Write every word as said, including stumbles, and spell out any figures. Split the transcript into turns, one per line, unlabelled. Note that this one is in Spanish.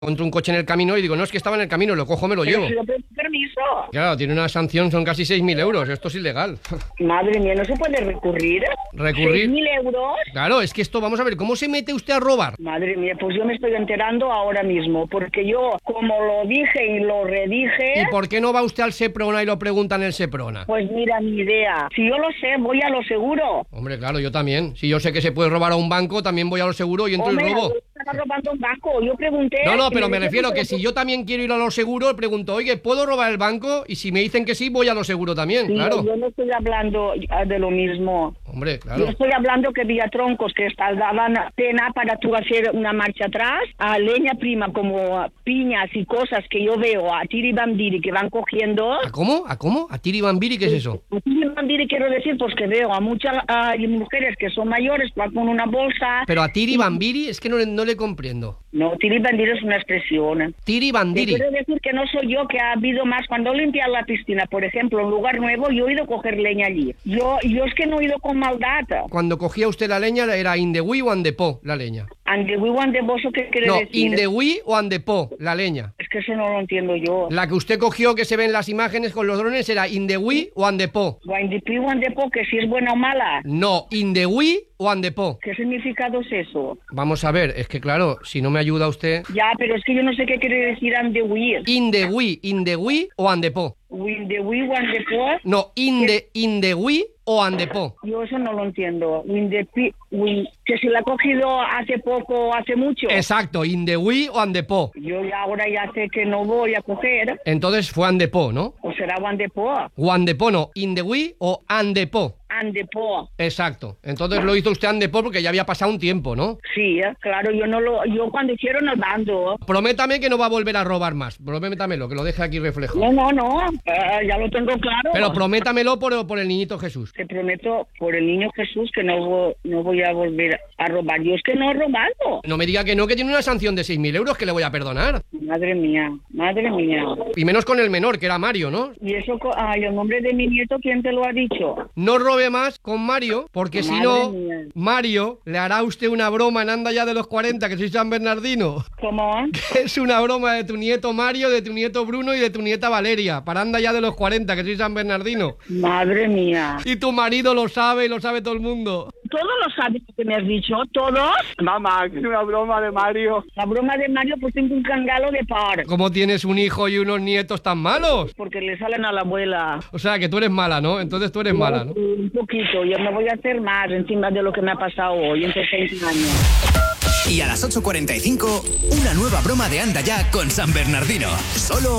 encontró un coche en el camino y digo, no, es que estaba en el camino, lo cojo, me lo llevo.
Pero si yo pedí permiso.
Claro, tiene una sanción, son casi seis mil euros, esto es ilegal.
Madre mía, ¿no se puede recurrir?
¿Recurrir?
¿seis mil euros?
Claro, es que esto, vamos a ver, ¿cómo se mete usted a robar?
Madre mía, pues yo me estoy enterando ahora mismo, porque yo, como lo dije y lo redije...
¿Y por qué no va usted al Seprona y lo pregunta en el Seprona?
Pues mira, ni idea. Si yo lo sé, voy a lo seguro.
Hombre, claro, yo también. Si yo sé que se puede robar a un banco, también voy a lo seguro y entro
Hombre,
y robo.
yo estaba robando un banco, yo pregunté...
No, no,
y
pero me
dijeron
refiero que
que-
si yo también quiero ir a lo seguro, pregunto, oye, ¿puedo robar el banco? Y si me dicen que sí, voy a lo seguro también,
Sí,
claro.
yo no estoy hablando ah, de lo mismo.
Hombre,
Yo
claro.
estoy hablando que había troncos que esta- daban pena para tú hacer una marcha atrás, a leña prima como piñas y cosas que yo veo a tiribambiri que van cogiendo.
¿A cómo? ¿A cómo? ¿A Tiribambiri qué es eso?
A tiribambiri quiero decir pues que veo a muchas ah, mujeres que son mayores van con una bolsa.
Pero a Tiribambiri es que no, le- no le comprendo.
No, tiribambiri es una expresión.
Tiribandiri.
Quiero decir que no soy yo, que ha habido más. Cuando limpiar la piscina, por ejemplo, un lugar nuevo, yo he ido a coger leña allí. Yo, yo es que no he ido con maldad.
Cuando cogía usted la leña, ¿era indegüí o andepó la leña?
Andehui de boso, ¿qué quiere
No,
decir?
indegüí o andepó la leña.
Es que eso no lo entiendo yo.
La que usted cogió, que se ven las imágenes con los drones, era indegüí o andepó.
Guandipi o andepo, que si es buena o mala.
No, indegüí o andepó.
¿Qué significado es eso?
Vamos a ver, es que claro, si no me ayuda usted...
Ya, pero es que yo no sé qué quiere decir andehui.
Indegüí, indegüí o andepó.
Windehui o andepo.
No, inde, indegüí o andepó.
Yo eso no lo entiendo. Windepi, win, que si la ha cogido hace poco o hace mucho.
Exacto, indegüí o andepó.
Yo ya ahora ya sé que no voy a coger.
Entonces fue andepó, ¿no?
O será Wandepo.
O andepó, no, indegüí o andepó.
Andepo.
Exacto. Entonces lo hizo usted andepó porque ya había pasado un tiempo, ¿no?
Sí, eh, claro, yo no lo, yo cuando hicieron el bando.
Prométame que no va a volver a robar más. Prométamelo, que lo deje aquí reflejado.
No, no, no, eh, ya lo tengo claro.
Pero prométamelo por, por el niñito Jesús.
Te prometo por el niño Jesús que no, vo- no voy a volver a robar. Yo es que no he robado.
No me diga que no, que tiene una sanción de seis mil euros que le voy a perdonar.
Madre mía, madre mía.
Y menos con el menor, que era Mario, ¿no?
Y eso, co- ay, el nombre de mi nieto, ¿quién te lo ha dicho?
No robe más con Mario, porque si
Madre
no,
mía.
Mario le hará a usted una broma en Anda ya de los cuarenta, que soy San Bernardino.
¿Cómo?
Es una broma de tu nieto Mario, de tu nieto Bruno y de tu nieta Valeria, para Anda ya de los cuarenta, que soy San Bernardino.
Madre mía.
Y tu marido lo sabe y lo sabe todo el mundo.
¿Todos lo sabes que me has dicho? ¿Todos?
Mamá, que es una broma de Mario.
La broma de Mario, pues tengo un cangalo de par.
¿Cómo tienes un hijo y unos nietos tan malos?
Porque le salen a la abuela.
O sea, que tú eres mala, ¿no? Entonces tú eres mala, ¿no?
Un poquito, yo me voy a hacer más encima de lo que me ha pasado hoy, en sesenta años.
Y a las ocho cuarenta y cinco, una nueva broma de Anda Ya con San Bernardino. Solo